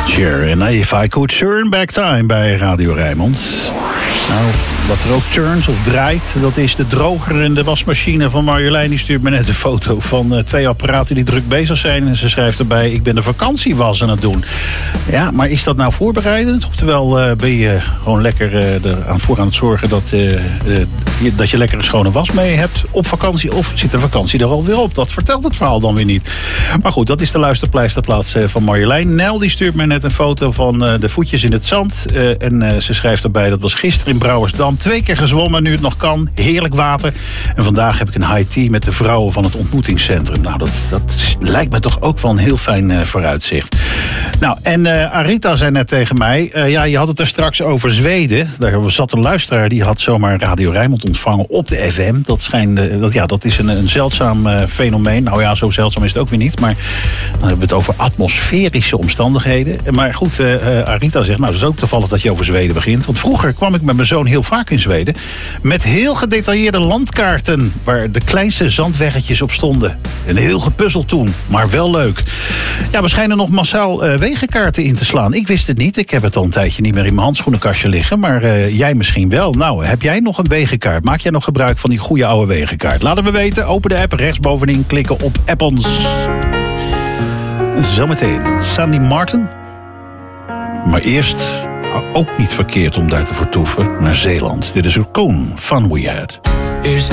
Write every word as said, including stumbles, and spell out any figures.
Cher en If I Could Turn Back Time bij Radio Rijnmond. Nou, wat er ook turns of draait, dat is de droger en de wasmachine van Marjolein. Die stuurt me net een foto van uh, twee apparaten die druk bezig zijn. En ze schrijft erbij, ik ben de vakantiewas aan het doen. Ja, maar is dat nou voorbereidend? Oftewel uh, ben je gewoon lekker uh, er aan voor aan het zorgen dat, uh, uh, je, dat je lekker een schone was mee hebt op vakantie? Of zit de vakantie er alweer op? Dat vertelt het verhaal dan weer niet. Maar goed, dat is de luisterpleisterplaats uh, van Marjolein. Nel die stuurt me net een foto van uh, de voetjes in het zand. Uh, en uh, ze schrijft erbij, dat was gisteren in Brouwersdam. Twee keer gezwommen, nu het nog kan. Heerlijk water. En vandaag heb ik een high tea met de vrouwen van het ontmoetingscentrum. Nou, dat, dat lijkt me toch ook wel een heel fijn uh, vooruitzicht. Nou, en uh, Arita zei net tegen mij, uh, ja, je had het er straks over Zweden. Daar zat een luisteraar, die had zomaar Radio Rijnmond ontvangen op de F M. Dat, schijnt, uh, dat, ja, dat is een, een zeldzaam uh, fenomeen. Nou ja, zo zeldzaam is het ook weer niet. Maar dan hebben we het over atmosferische omstandigheden. Maar goed, uh, uh, Arita zegt, nou, het is ook toevallig dat je over Zweden begint. Want vroeger kwam ik met mijn zoon heel vaak in Zweden. Met heel gedetailleerde landkaarten waar de kleinste zandweggetjes op stonden. En heel gepuzzeld toen, maar wel leuk. Ja, we schijnen nog massaal uh, wegenkaarten in te slaan. Ik wist het niet. Ik heb het al een tijdje niet meer in mijn handschoenenkastje liggen. Maar uh, jij misschien wel. Nou, heb jij nog een wegenkaart? Maak jij nog gebruik van die goede oude wegenkaart? Laat het me weten. Open de app, rechtsbovenin klikken op App ons. Zometeen Sandy Martin. Maar eerst, ook niet verkeerd om daar te vertoeven, naar Zeeland. Dit is Urkoon van We Had. Here's